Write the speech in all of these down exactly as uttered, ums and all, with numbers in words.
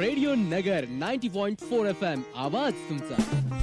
Radio नगर ninety point four F M आवाज तुमचा.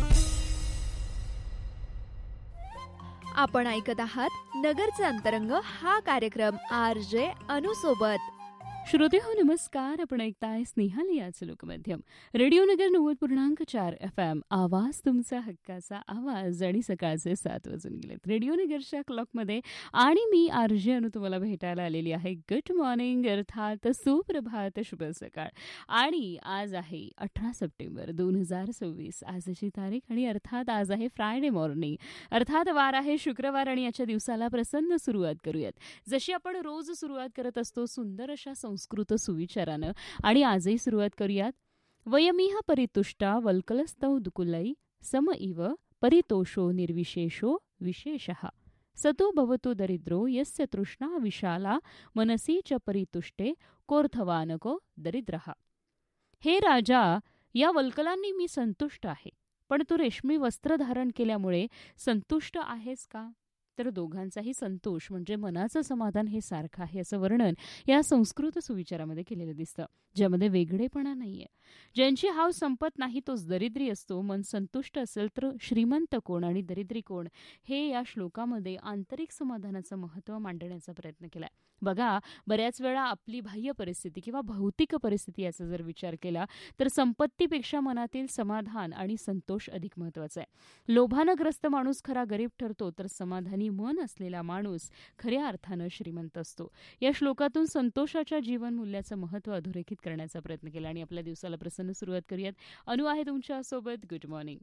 आपण ऐकत आहात नगरचे अंतरंग हा कार्यक्रम आर जे अनु सोबत. श्रोते हो नमस्कार. आपण ऐकताय स्नेहल याचं लोकमाध्यम रेडिओ नगर नव्वद पूर्णांक चार एफ एम आवाज तुमचा हक्काचा आवाज. आणि सकाळचे सात वाजून गेलेत रेडिओ नगरच्या क्लॉकमध्ये आणि मी आर जे अनु तुम्हाला भेटायला आलेली आहे. गुड मॉर्निंग अर्थात सुप्रभात शुभ सकाळ. आणि आज आहे अठरा सप्टेंबर दोन हजार सव्वीस आजची तारीख आणि अर्थात आज आहे फ्रायडे मॉर्निंग अर्थात वार आहे शुक्रवार. आणि याच्या दिवसाला प्रसन्न सुरुवात करूयात जशी आपण रोज सुरुवात करत असतो सुंदर अशा संस्कृत सुविचारानं. आणि आजही सुरुवात करूयात. वयमिह परितुष्टा वल्कलस्तौ दुकुलै सम इव परितोषो निर्विशेषो विशेषः सतो भवतो दरिद्रो यस्य तृष्णा विशाला मनसी च परितुष्टे कोर्थवानको दरिद्रः. हे राजा, या वल्कलांनी मी संतुष्ट आहे, पण तू रेशमी वस्त्र धारण केल्यामुळे संतुष्ट आहेस का? तर दोघांचाही संतोष म्हणजे मनाचं समाधान हे सारखं आहे असं वर्णन या संस्कृत सुविचारामध्ये केलेलं दिसतं, ज्यामध्ये वेगळेपणा नाहीये. ज्यांची हाव संपत नाही तोच दरिद्री असतो. मन संतुष्ट असेल तर श्रीमंत कोण आणि दरिद्री कोण हे या श्लोकामध्ये आंतरिक समाधानाचं महत्त्व मांडण्याचा प्रयत्न केलाय. बघा, बऱ्याच वेळा आपली बाह्य परिस्थिती किंवा भौतिक परिस्थिती याचा जर विचार केला तर संपत्तीपेक्षा मनातील समाधान आणि संतोष अधिक महत्वाचा आहे. लोभानं ग्रस्त माणूस खरा गरीब ठरतो, तर समाधानी मन असलेला माणूस खऱ्या अर्थानं श्रीमंत असतो. या श्लोकातून संतोषाच्या जीवन मूल्याचं महत्त्व अधोरेखित करण्याचा प्रयत्न केला. आणि आपल्या दिवसाला प्रसन्न सुरुवात करूयात. अनु आहे तुमच्या सोबत. Good morning.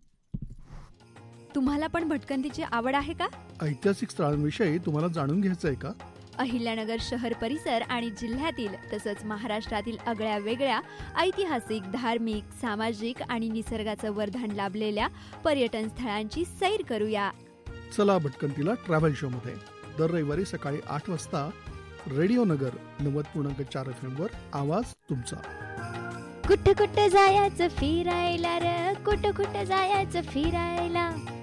तुम्हाला पण भटकंतीची आवड आहे का? ऐतिहासिक स्थळांविषयी तुम्हाला जाणून घ्यायचं आहे का? अहिल्यानगर शहर परिसर आणि जिल्ह्यातील तसंच महाराष्ट्रातील आगळ्या वेगळ्या ऐतिहासिक, धार्मिक, सामाजिक आणि निसर्गाचं वर्धन लाभलेल्या पर्यटन स्थळांची सैर करूया. चला भटकंतीला ट्रॅव्हल शो मध्ये दर रविवारी सकाळी आठ वाजता रेडिओ नगर नव्वद पूर्णांक चार एफ एम वर आवाज तुमचा. कुठं कुठं जायचं फिरायला र, कुठं कुठं जायचं फिरायला.